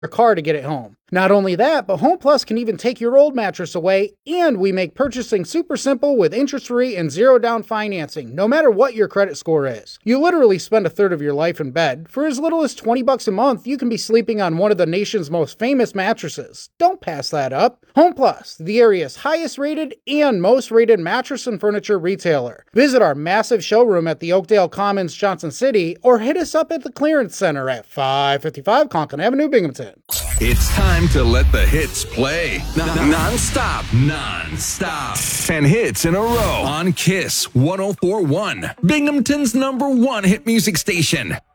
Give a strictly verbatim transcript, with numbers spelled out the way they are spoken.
your car to get it home. Not only that, but Home Plus can even take your old mattress away, and we make purchasing super simple with interest-free and zero-down financing, no matter what your credit score is. You literally spend a third of your life in bed. For as little as twenty bucks a month, you can be sleeping on one of the nation's most famous mattresses. Don't pass that up. Home Plus, the area's highest-rated and most-rated mattress and furniture retailer. Visit our massive showroom at the Oakdale Commons, Johnson City, or hit us up at the Clearance Center at five fifty-five Conklin Avenue, Binghamton. It's time to let the hits play. Non-stop. Non-stop. ten hits in a row on Kiss one oh four point one. Binghamton's number one hit music station.